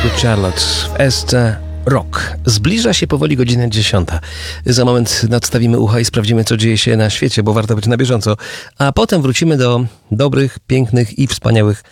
Good Charlotte w SC Rock. Zbliża się powoli godzina 10. Za moment nadstawimy ucha i sprawdzimy, co dzieje się na świecie, bo warto być na bieżąco. A potem wrócimy do dobrych, pięknych i wspaniałych